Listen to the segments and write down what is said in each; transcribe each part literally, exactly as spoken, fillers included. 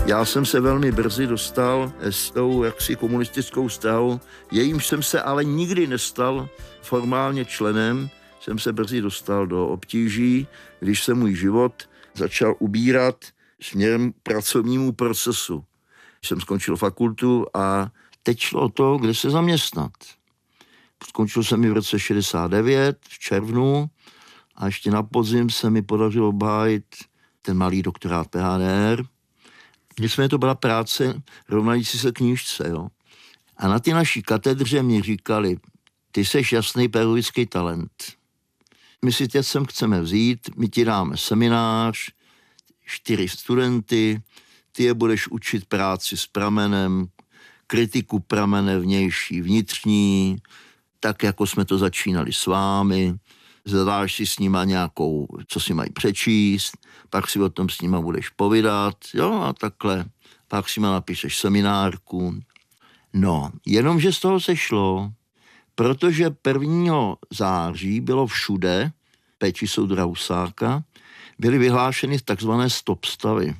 Já jsem se velmi brzy dostal s tou jaksi komunistickou strahou, jejímž jsem se ale nikdy nestal formálně členem, jsem se brzy dostal do obtíží, když se můj život začal ubírat směrem pracovnímu procesu. Jsem skončil fakultu a teď šlo o to, kde se zaměstnat. Skončil jsem mi v roce šedesát devět v červnu a ještě na podzim se mi podařilo obhájit ten malý doktorát P H D R. Nicméně to byla práce rovnající se knížce, jo. A na ty naší katedře mi říkali, ty seš jasný pedagogický talent. My si tě sem chceme vzít, my ti dáme seminář, čtyři studenty, ty je budeš učit práci s pramenem, kritiku pramene vnější, vnitřní, tak jako jsme to začínali s vámi, zadáš si s nima nějakou, co si mají přečíst, pak si o tom s nima budeš povídat, jo, a takhle, pak si ma napíšeš seminárku. No, jenomže z toho se šlo, protože prvního září bylo všude, péči soudra Husáka, byly vyhlášeny takzvané stop stavy.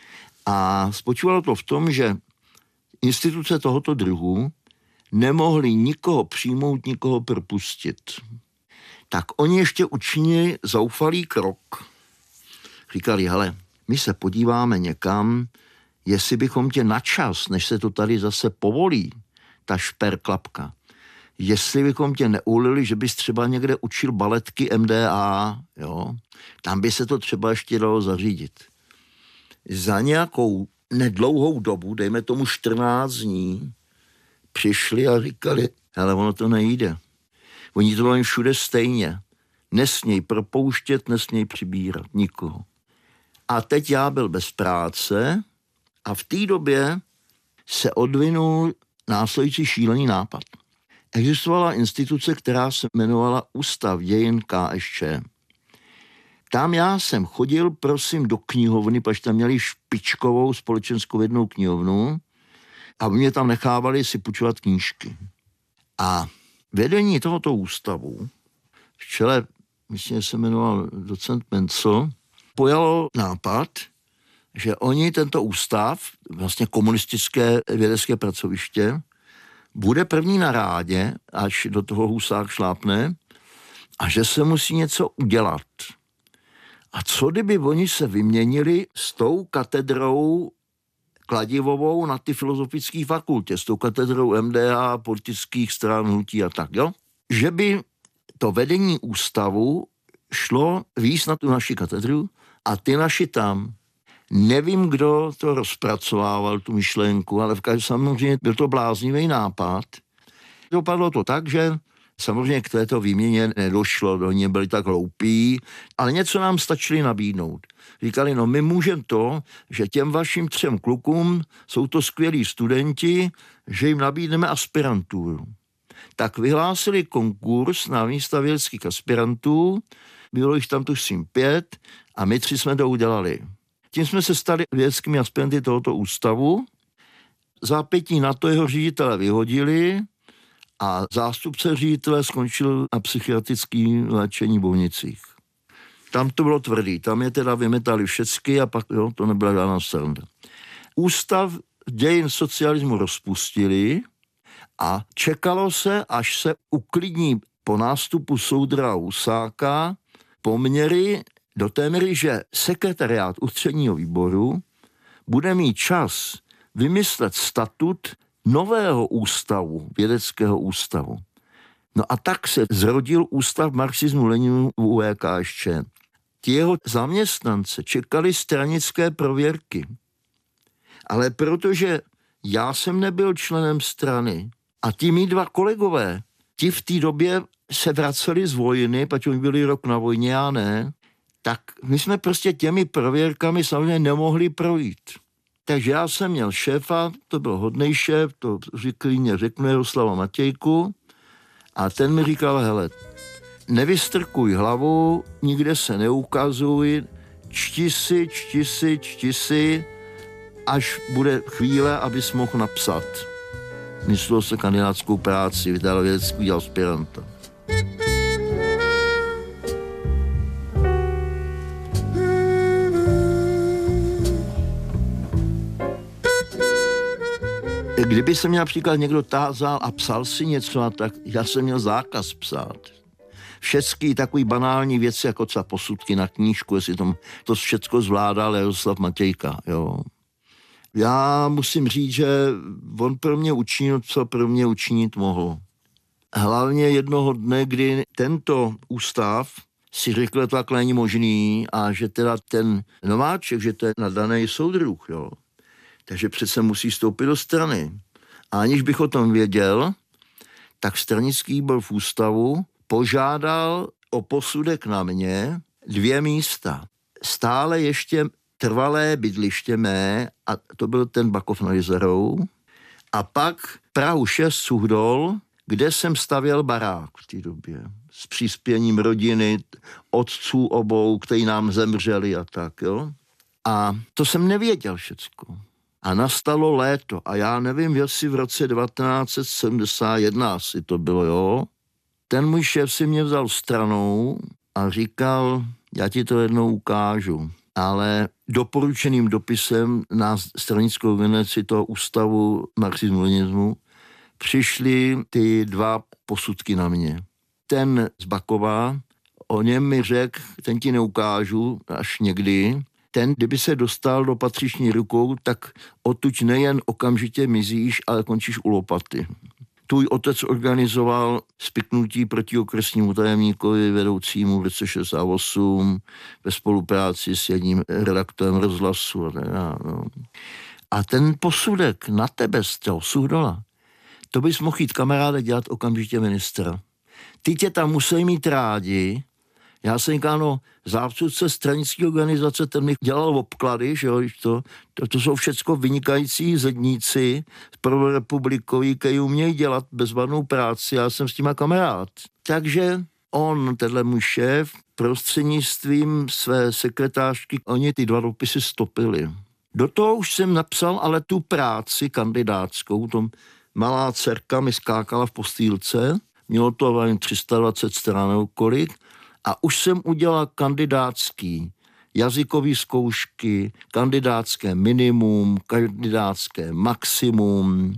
A spočívalo to v tom, že instituce tohoto druhu nemohly nikoho přijmout, nikoho propustit. Tak oni ještě učinili zoufalý krok. Říkali, hele, my se podíváme někam, jestli bychom tě na čas, než se to tady zase povolí, ta šperklapka, jestli bychom tě neulili, že bys třeba někde učil baletky M D A, jo, tam by se to třeba ještě dalo zařídit. Za nějakou nedlouhou dobu, dejme tomu čtrnáct dní, přišli a říkali, hele, ono to nejde. Oni to mají všude stejně. Nesměj propouštět, nesměj přibírat nikoho. A teď já byl bez práce a v té době se odvinul následující šílený nápad. Existovala instituce, která se jmenovala Ústav dějin K S Č. Tam já jsem chodil, prosím, do knihovny, protože tam měli špičkovou společenskou vědnou knihovnu a mě tam nechávali si půjčovat knížky. A vedení tohoto ústavu, v čele, myslím, se jmenoval docent Mencel, pojalo nápad, že oni tento ústav, vlastně komunistické vědecké pracoviště, bude první na rádě, až do toho Husák šlápne, a že se musí něco udělat. A co kdyby oni se vyměnili s tou katedrou Kladivovou na ty filozofické fakultě, s tou katedrou M D A, politických stran, hnutí a tak, jo? Že by to vedení ústavu šlo víc na tu naši katedru a ty naši tam. Nevím, kdo to rozpracovával, tu myšlenku, ale v každém samozřejmě byl to bláznivý nápad. Dopadlo to tak, že samozřejmě k této výměně nedošlo, oni byli tak hloupí, ale něco nám stačili nabídnout. Říkali, no my můžeme to, že těm vašim třem klukům jsou to skvělí studenti, že jim nabídneme aspiranturu. Tak vyhlásili konkurs na místa vědeckých aspirantů, bylo jich tam tuším pět a my tři jsme to udělali. Tím jsme se stali vědeckými aspiranty tohoto ústavu. Zápětí na to jeho ředitele vyhodili a zástupce ředitele skončil na psychiatrický léčení v Bohnicích. Tam to bylo tvrdý, tam je teda vymetali všecky a pak jo, to nebyla žádná sranda. Ústav dějin socialismu rozpustili a čekalo se, až se uklidní po nástupu soudra Husáka poměry do té míry, že sekretariát ústředního výboru bude mít čas vymyslet statut nového ústavu, vědeckého ústavu. No a tak se zrodil Ústav marxismu Leninu v U E K S Č. Ti jeho zaměstnance čekali stranické prověrky. Ale protože já jsem nebyl členem strany a ti mý dva kolegové, ti v té době se vraceli z vojny, protože oni byli rok na vojně, já ne, tak my jsme prostě těmi prověrkami samozřejmě nemohli projít. Takže já jsem měl šéfa, to byl hodnej šéf, to říklíně řeknu Jaroslava Matějku, a ten mi říkal, hele, nevystrkuj hlavu, nikde se neukazuj, čti si, čti si, čti si, až bude chvíle, abys mohl napsat. Myslel se kandidátskou práci, vydal vědecký aspiranta. Kdyby se mě například někdo tázal a psal si něco, a tak já jsem měl zákaz psát. Všechny takový banální věci, jako třeba posudky na knížku, jestli tom, to všecko zvládal Jaroslav Matějka, jo. Já musím říct, že on pro mě učinil, co pro mě učinit mohl. Hlavně jednoho dne, kdy tento ústav si řekl, že to takhle není možný a že teda ten Nováček, že to je nadaný soudruh, jo. Takže přece musí stoupit do strany. A aniž bych o tom věděl, tak stranický výbor v ústavu požádal o posudek na mě dvě místa. Stále ještě trvalé bydliště mé, a to byl ten Bakov nad Jizerou, a pak Prahu šest Suchdol, kde jsem stavěl barák v té době. S přispěním rodiny, otců obou, kteří nám zemřeli a tak, jo. A to jsem nevěděl všecko. A nastalo léto a já nevím, jestli v roce devatenáct set sedmdesát jedna asi to bylo, jo. Ten můj šéf si mě vzal stranou a říkal, já ti to jednou ukážu, ale doporučeným dopisem na stranickou organizaci toho ústavu marxismu-leninismu přišly ty dva posudky na mě. Ten z Bakova, o něm mi řekl, ten ti neukážu až někdy, ten, kdyby se dostal do patřiční rukou, tak odtud nejen okamžitě mizíš, ale končíš u lopaty. Tvůj otec organizoval spiknutí proti okresnímu tajemníkovi vedoucímu v roce šedesát osm ve spolupráci s jedním redaktorem rozhlasu. A, no. a ten posudek na tebe z toho Suchdola, to bys mohl jít kamaráde dělat okamžitě ministra. Ty tě tam musí mít rádi. Já jsem říkal, no, zástupce stranické organizace, ten mi dělal obklady, že jo, to, to, to jsou všecko vynikající zedníci pro republikový, kteří umějí dělat bezvadnou práci, já jsem s těma kamarád. Takže on, tenhle můj šéf, prostřednictvím své sekretářky, oni ty dva dopisy stopili. Do toho už jsem napsal ale tu práci kandidátskou, tom malá dcerka mi skákala v postýlce, mělo to jen tři sta dvacet stran nebo kolik, a už jsem udělal kandidátský jazykové zkoušky, kandidátské minimum, kandidátské maximum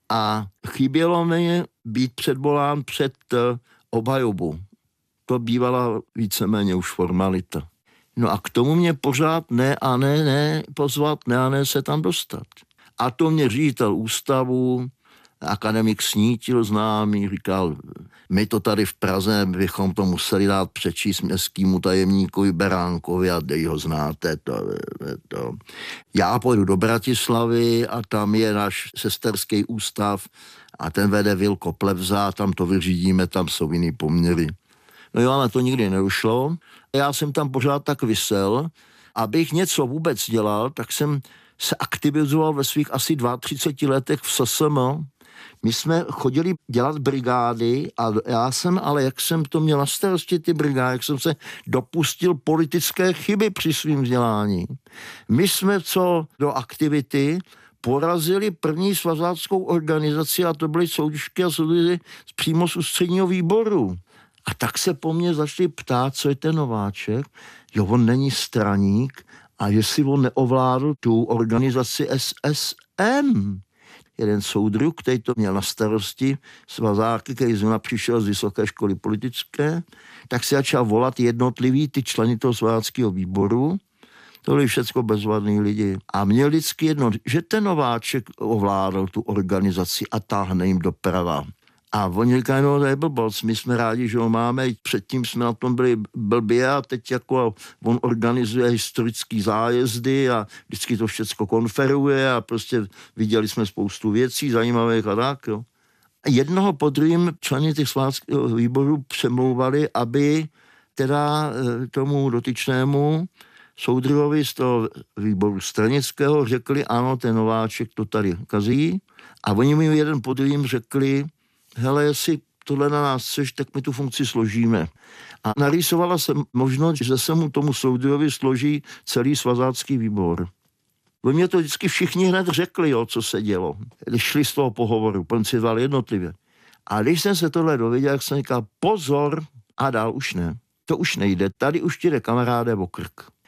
a chybělo mi být předvolán před obhajobu. To bývala víceméně už formalita. No a k tomu mě pořád ne a ne, ne pozvat, ne a ne se tam dostat. A to mě ředitel ústavu, akademik Snítil známý, říkal, my to tady v Praze bychom to museli dát přečíst městskému tajemníkovi Beránkovi a dej ho znáte. To, to. Já pojdu do Bratislavy a tam je náš sesterský ústav a ten vede Vilko Plevza, tam to vyřídíme, tam jsou jiný poměry. No jo, ale to nikdy nedošlo. Já jsem tam pořád tak visel. Abych něco vůbec dělal, tak jsem se aktivizoval ve svých asi třiceti dvou letech v S S M. My jsme chodili dělat brigády a já jsem, ale jak jsem to měl na starosti ty brigády, jak jsem se dopustil politické chyby při svým vzdělání. My jsme co do aktivity porazili první svazáckou organizaci a to byly soudružky a soudruzi přímo z ústředního výboru. A tak se po mně začali ptát, co je ten Nováček. Jo, on není straník a jestli on neovládl tu organizaci S S M. Jeden soudruh, který to měl na starosti, svazáky, který zrovna přišel z vysoké školy politické, tak se začal volat jednotlivý ty členy toho svazáckého výboru. To byli všecko bezvadní lidi. A měl vždycky jedno, že ten Nováček ovládl tu organizaci a táhne jim doprava. A oni říkají, no to je blboc, my jsme rádi, že ho máme, předtím jsme na tom byli blbě a teď jako on organizuje historické zájezdy a vždycky to všecko konferuje a prostě viděli jsme spoustu věcí zajímavých a tak, jo. A jednoho po druhým členy těch svátkého výboru přemlouvali, aby teda tomu dotyčnému soudruhovi z toho výboru stranického řekli, ano, ten Nováček to tady kazí. A oni mi jeden po druhým řekli, hele, jestli tohle na nás chceš, tak my tu funkci složíme. A narýsovala se možnost, že se mu tomu soudruhovi složí celý svazácký výbor. Oni mě to vždycky všichni hned řekli, jo, co se dělo. Když šli z toho pohovoru, on si dal jednotlivě. A když jsem se tohle dověděl, jak jsem říkal, pozor, a dál už ne. To už nejde, tady už ti jde kamaráde o krk.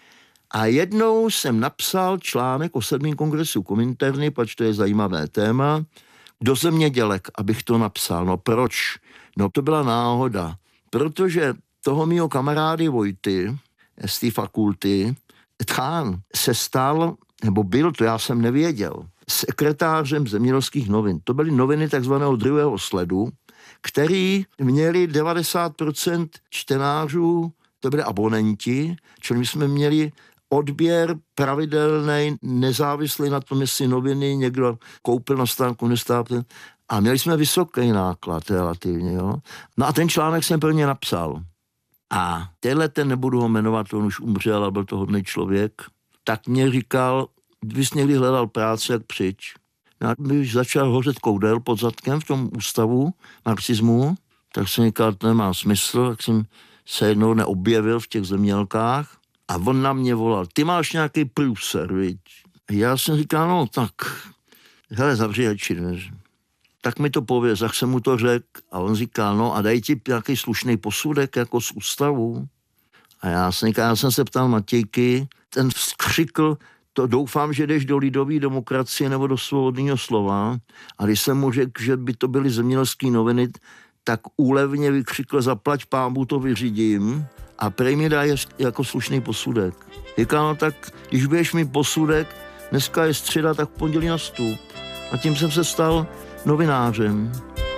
A jednou jsem napsal článek o sedmém kongresu Kominterny, pač to je zajímavé téma, do Zemědělek, abych to napsal. No proč? No to byla náhoda, protože toho mýho kamarády Vojty z té fakulty, Tchán se stal, nebo byl, to já jsem nevěděl, sekretářem Zemědělských novin. To byly noviny takzvaného druhého sledu, který měli devadesát procent čtenářů, to byli abonenti, čili my jsme měli odběr pravidelný, nezávislý na tom, jestli noviny někdo koupil na stánku, nestápil. A měli jsme vysoký náklad relativně. Jo? No a ten článek jsem pro ně napsal. A tenhle ten, nebudu ho jmenovat, on už umřel a byl to hodný člověk, tak mě říkal, kdybys někdy hledal práci, jak přič. No a když začal hořet koudel pod zadkem v tom ústavu marxismu, tak jsem říkal, to nemá smysl, tak jsem se jednou neobjevil v těch Zemědělkách a on na mě volal, ty máš nějaký průser, viď? A já jsem říkal, no tak, hele, zavři radši dveře. Tak mi to pověz, tak jsem mu to řekl a on říkal, no a dej ti nějaký slušný posudek jako z ústavu. A já jsem říkal, já jsem se ptal Matějky, ten vzkřikl, to doufám, že jdeš do lidové demokracie nebo do svobodného slova. A když jsem mu řekl, že by to byly Zemědělské noviny, tak úlevně vykřikl, zaplať pámbu, to vyřídím a prej mi dá jako slušný posudek. Říkal, no tak, když budeš mít posudek, dneska je středa, tak v pondělí nastup. A tím jsem se stal novinářem.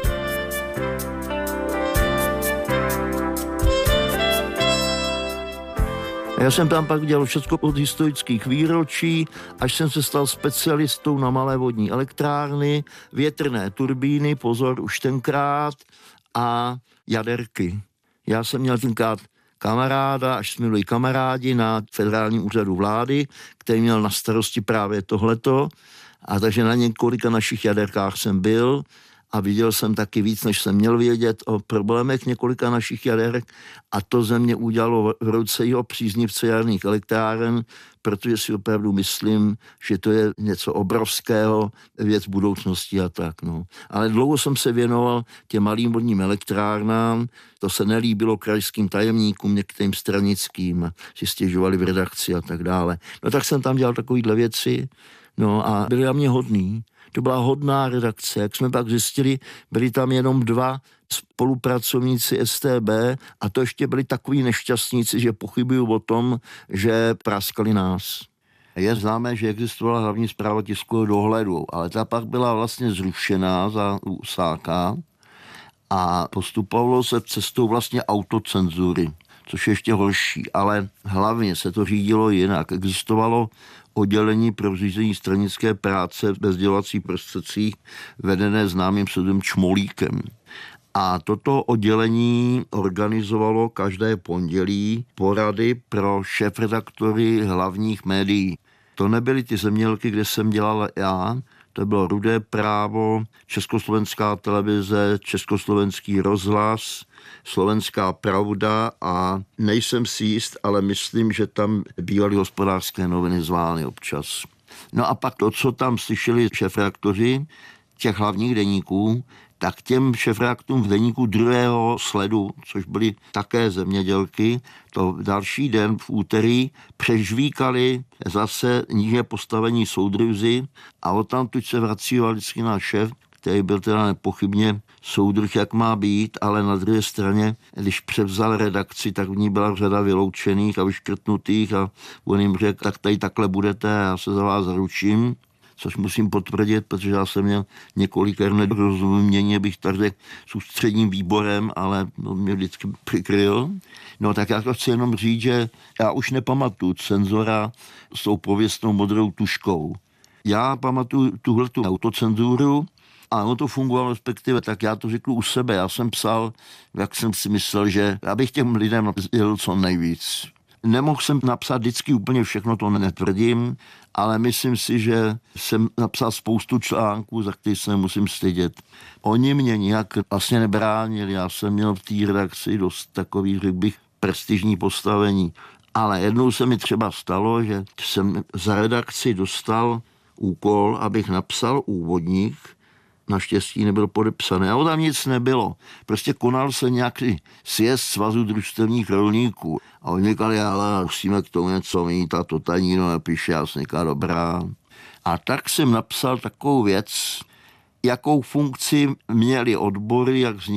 Já jsem tam pak dělal všechno od historických výročí, až jsem se stal specialistou na malé vodní elektrárny, větrné turbíny, pozor, už tenkrát, a jaderky. Já jsem měl tenkrát kamaráda, až jsme byli kamarádi na federálním úřadu vlády, který měl na starosti právě tohleto, a takže na několika našich jaderkách jsem byl a viděl jsem taky víc, než jsem měl vědět o problémech několika našich jaderek, a to ze mě udělalo v ruce jeho příznivce jaderných elektráren, protože si opravdu myslím, že to je něco obrovského, věc budoucnosti a tak. No. Ale dlouho jsem se věnoval těm malým vodním elektrárnám, to se nelíbilo krajským tajemníkům, některým stranickým, si stěžovali v redakci a tak dále. No tak jsem tam dělal takovýhle věci, no a byli na mě hodný. To byla hodná redakce. Jak jsme pak zjistili, byli tam jenom dva spolupracovníci S T B a to ještě byli takový nešťastníci, že pochybují o tom, že praskali nás. Je známé, že existovala hlavní správa tiskového dohledu, ale ta pak byla vlastně zrušená za Husáka a postupovalo se cestou vlastně autocenzury, což je ještě horší, ale hlavně se to řídilo jinak. Existovalo oddělení pro řízení stranické práce ve sdělovacích prostředcích vedené známým soudem Čmolíkem. A toto oddělení organizovalo každé pondělí porady pro šéfredaktory hlavních médií. To nebyly ty Zemědělky, kde jsem dělal já, to bylo Rudé právo, Československá televize, Československý rozhlas, Slovenská pravda a nejsem si jist, ale myslím, že tam bývaly Hospodářské noviny zvány občas. No a pak to, co tam slyšeli šéfredaktoři těch hlavních deníků, tak těm šéfredaktům v deníku druhého sledu, což byly také Zemědělky, to další den v úterý přežvíkali zase níže postavení soudruzi a odtamtud se vracíval vždycky náš šéf, který byl teda nepochybně soudruh, jak má být, ale na druhé straně, když převzal redakci, tak v ní byla řada vyloučených a vyškrtnutých a on jim řekl, tak tady takhle budete a já se za vás zaručím, což musím potvrdit, protože já jsem měl několik nedorozumění, bych tak řekl, s ústředním výborem, ale on mě vždycky přikryl. No tak já to chci jenom říct, že já už nepamatuju cenzora s tou pověstnou modrou tuškou. Já pamatuju tuhletu autocenzuru, a ono to fungovalo, respektive, tak já to řeknu u sebe. Já jsem psal, jak jsem si myslel, že abych těm lidem napsal co nejvíc. Nemohl jsem napsat vždycky úplně všechno, to netvrdím, ale myslím si, že jsem napsal spoustu článků, za který se nemusím stydět. Oni mě nějak vlastně nebránili, já jsem měl v té redakci dost takový, řekl bych, prestižní postavení. Ale jednou se mi třeba stalo, že jsem za redakci dostal úkol, abych napsal úvodník naštěstí nebyl podepsaný. A tam nic nebylo. Prostě konal se nějaký sjezd svazu družstevních rolníků. A oni říkali, ale musíme k tomu něco mít a to tady nikdo nepíše. Já jsem říkal, dobrá. A tak jsem napsal takovou věc, jakou funkci měly odbory, jak vznikly